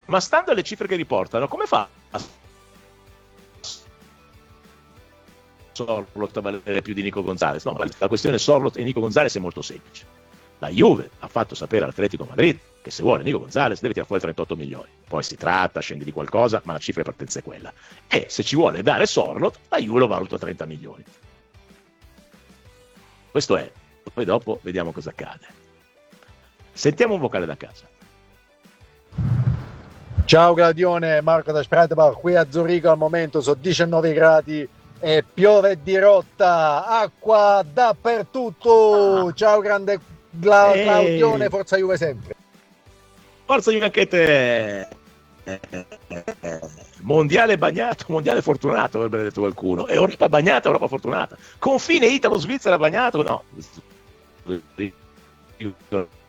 ma stando alle cifre che riportano, come fa Sorloth a valere più di Nico Gonzalez? No, la questione Sorloth e Nico Gonzalez è molto semplice. La Juve ha fatto sapere all'Atletico Madrid che se vuole Nico Gonzalez deve tirare fuori 38 milioni. Poi si tratta, scende di qualcosa, ma la cifra di partenza è quella. E se ci vuole dare Sorloth, la Juve lo valuta 30 milioni. Questo è. Poi dopo vediamo cosa accade. Sentiamo un vocale da casa. Ciao Gladione, Marco da Sprataba, qui a Zurigo al momento sono 19 gradi e piove di rotta, acqua dappertutto. Ciao grande Claudione, forza Juve sempre. Forza Juve anche te. Mondiale bagnato, mondiale fortunato, avrebbe detto qualcuno. Europa bagnata, Europa fortunata. Confine Italo-Svizzera bagnato, no.